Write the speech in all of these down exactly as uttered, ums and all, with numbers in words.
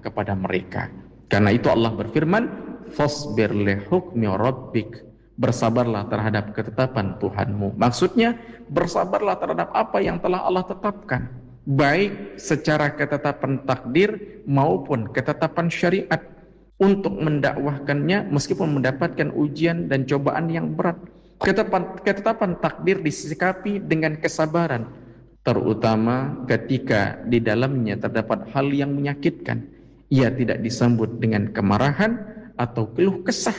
kepada mereka. Karena itu Allah berfirman, fasbir li hukmi rabbik, bersabarlah terhadap ketetapan Tuhanmu. Maksudnya bersabarlah terhadap apa yang telah Allah tetapkan, baik secara ketetapan takdir maupun ketetapan syariat, untuk mendakwahkannya meskipun mendapatkan ujian dan cobaan yang berat. Ketetapan, ketetapan takdir disikapi dengan kesabaran, terutama ketika di dalamnya terdapat hal yang menyakitkan. Ia tidak disambut dengan kemarahan atau keluh kesah,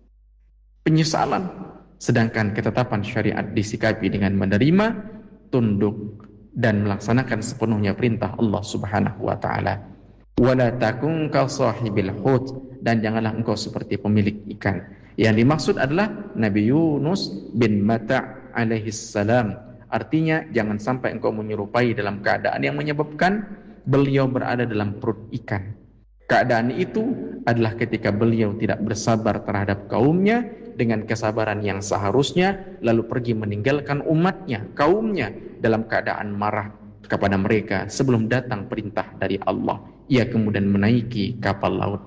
penyesalan. Sedangkan ketetapan syariat disikapi dengan menerima, tunduk, dan melaksanakan sepenuhnya perintah Allah Subhanahu wa taala. Wala takun ka sahibil hut, dan janganlah engkau seperti pemilik ikan. Yang dimaksud adalah Nabi Yunus bin Mata' alaihi salam. Artinya jangan sampai engkau menyerupai dalam keadaan yang menyebabkan beliau berada dalam perut ikan. Keadaan itu adalah ketika beliau tidak bersabar terhadap kaumnya dengan kesabaran yang seharusnya, lalu pergi meninggalkan umatnya, kaumnya, dalam keadaan marah kepada mereka sebelum datang perintah dari Allah. Ia kemudian menaiki kapal laut.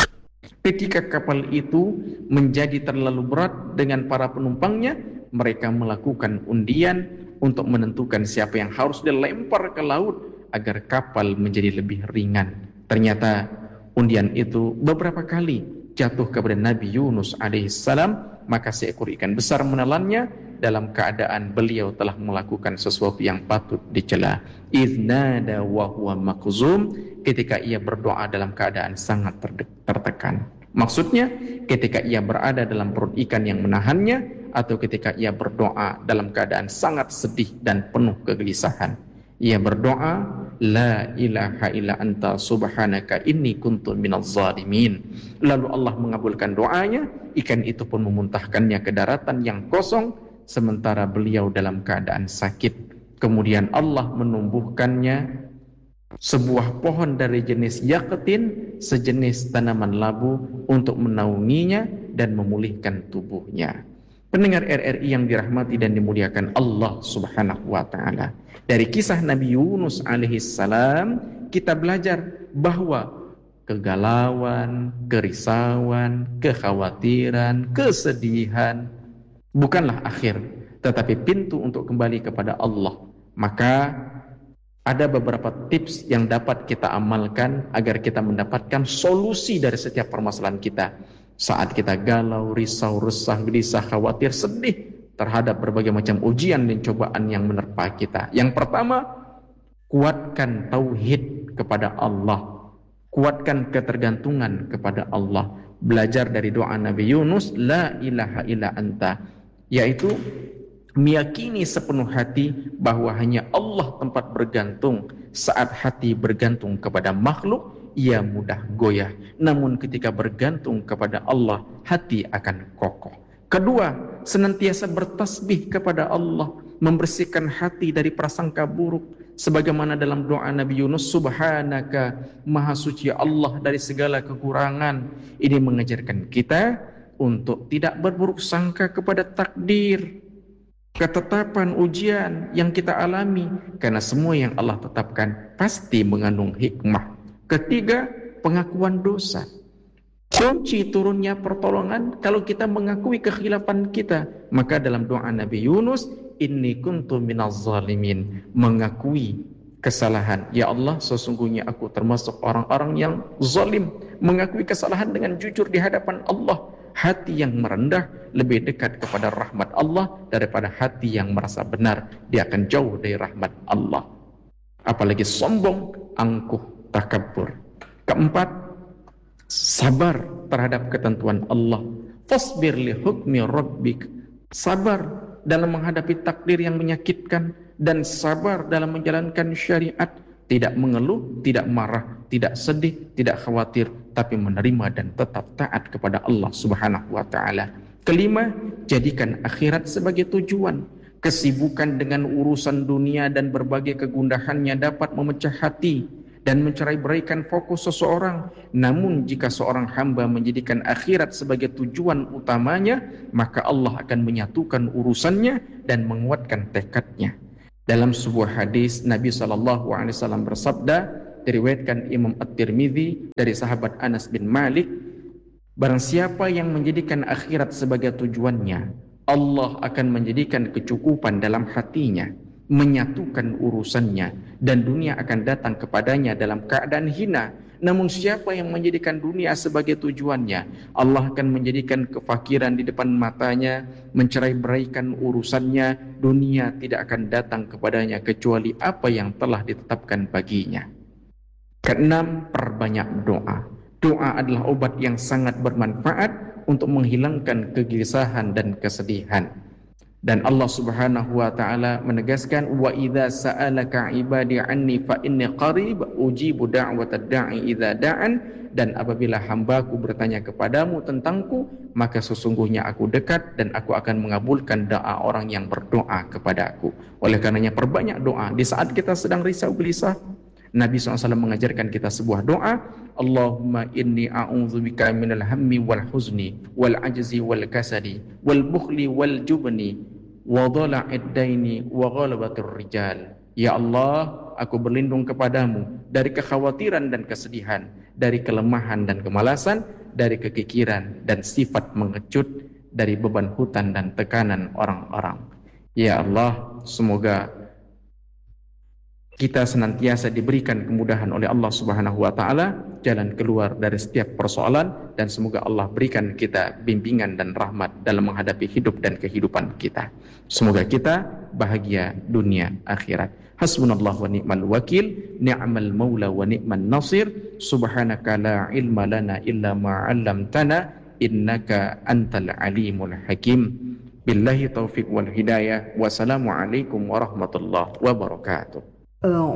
Ketika kapal itu menjadi terlalu berat dengan para penumpangnya, mereka melakukan undian untuk menentukan siapa yang harus dilempar ke laut agar kapal menjadi lebih ringan. Ternyata undian itu beberapa kali jatuh kepada Nabi Yunus alaihissalam, maka seekor ikan besar menelannya dalam keadaan beliau telah melakukan sesuatu yang patut dicela. Iznada wa huwa makzum, ketika ia berdoa dalam keadaan sangat tertekan. Maksudnya ketika ia berada dalam perut ikan yang menahannya, atau ketika ia berdoa dalam keadaan sangat sedih dan penuh kegelisahan. Ia berdoa, la ilaha illa anta subhanaka inni kuntu minaz zalimin. Lalu Allah mengabulkan doanya, ikan itu pun memuntahkannya ke daratan yang kosong, sementara beliau dalam keadaan sakit. Kemudian Allah menumbuhkannya sebuah pohon dari jenis yaqtin, sejenis tanaman labu, untuk menaunginya dan memulihkan tubuhnya. Pendengar R R I yang dirahmati dan dimuliakan Allah Subhanahu wa taala, dari kisah Nabi Yunus alaihissalam kita belajar bahwa kegalauan, kerisauan, kekhawatiran, kesedihan bukanlah akhir, tetapi pintu untuk kembali kepada Allah. Maka ada beberapa tips yang dapat kita amalkan agar kita mendapatkan solusi dari setiap permasalahan kita. Saat kita galau, risau, resah, gelisah, khawatir, sedih terhadap berbagai macam ujian dan cobaan yang menerpa kita. Yang pertama, kuatkan tauhid kepada Allah. Kuatkan ketergantungan kepada Allah. Belajar dari doa Nabi Yunus, la ilaha illa anta, yaitu meyakini sepenuh hati bahwa hanya Allah tempat bergantung. Saat hati bergantung kepada makhluk, ia mudah goyah. Namun ketika bergantung kepada Allah, hati akan kokoh. Kedua, senantiasa bertasbih kepada Allah, membersihkan hati dari prasangka buruk. Sebagaimana dalam doa Nabi Yunus, subhanaka, maha suci Allah dari segala kekurangan. Ini mengajarkan kita untuk tidak berburuk sangka kepada takdir, ketetapan ujian yang kita alami, karena semua yang Allah tetapkan pasti mengandung hikmah. Ketiga, pengakuan dosa. Kunci turunnya pertolongan kalau kita mengakui kekhilafan kita. Maka dalam doa Nabi Yunus, inni kuntu minaz zalimin, mengakui kesalahan. Ya Allah, sesungguhnya aku termasuk orang-orang yang zalim. Mengakui kesalahan dengan jujur di hadapan Allah. Hati yang merendah lebih dekat kepada rahmat Allah daripada hati yang merasa benar. Dia akan jauh dari rahmat Allah. Apalagi sombong, angkuh, takabur. Keempat, sabar terhadap ketentuan Allah. Fasbir li hukmi rabbik, sabar dalam menghadapi takdir yang menyakitkan, dan sabar dalam menjalankan syariat. Tidak mengeluh, tidak marah, tidak sedih, tidak khawatir, tapi menerima dan tetap taat kepada Allah Subhanahu wa taala. Kelima, jadikan akhirat sebagai tujuan. Kesibukan dengan urusan dunia dan berbagai kegundahannya dapat memecah hati dan mencerai-beraikan fokus seseorang. Namun jika seorang hamba menjadikan akhirat sebagai tujuan utamanya, maka Allah akan menyatukan urusannya dan menguatkan tekadnya. Dalam sebuah hadis, Nabi shallallahu alaihi wasallam bersabda, diriwayatkan Imam At-Tirmidzi dari sahabat Anas bin Malik, barang siapa yang menjadikan akhirat sebagai tujuannya, Allah akan menjadikan kecukupan dalam hatinya, menyatukan urusannya, dan dunia akan datang kepadanya dalam keadaan hina. Namun siapa yang menjadikan dunia sebagai tujuannya, Allah akan menjadikan kefakiran di depan matanya, mencerai-beraikan urusannya, dunia tidak akan datang kepadanya kecuali apa yang telah ditetapkan baginya. Keenam, perbanyak doa. Doa adalah obat yang sangat bermanfaat untuk menghilangkan kegelisahan dan kesedihan. Dan Allah Subhanahu wa taala menegaskan, wa idza sa'alaka ibadi anni fa inni qarib ujibu da'watad da'i idza da'an, dan apabila hambaku bertanya kepadamu tentangku, maka sesungguhnya aku dekat dan aku akan mengabulkan doa orang yang berdoa kepadaku. Oleh karenanya perbanyak doa di saat kita sedang risau gelisah. Nabi shallallahu alaihi wasallam mengajarkan kita sebuah doa, Allahumma inni a'udzubika minal hammi wal huzni wal ajzi wal kasadi wal bukhli wal jubni wa dhala'id daini wa ghalabatir rijal. Ya Allah, aku berlindung kepadamu dari kekhawatiran dan kesedihan, dari kelemahan dan kemalasan, dari kekikiran dan sifat mengecut, dari beban hutang dan tekanan orang-orang. Ya Allah, semoga kita senantiasa diberikan kemudahan oleh Allah Subhanahu wa taala jalan keluar dari setiap persoalan, dan semoga Allah berikan kita bimbingan dan rahmat dalam menghadapi hidup dan kehidupan kita. Semoga kita bahagia dunia akhirat. Hasbunallah wa ni'mal wakil, ni'mal maula wa ni'man nasir. Subhanaka la ilma lana illa ma 'allamtana innaka antal alimul hakim. Billahi taufiq wal hidayah. Wassalamualaikum warahmatullahi wabarakatuh.